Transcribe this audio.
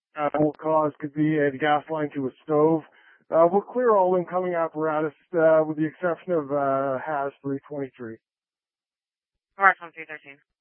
will cause could be the gas line to a stove. Will clear all incoming apparatus with the exception of HAZ 323. Mark 1313.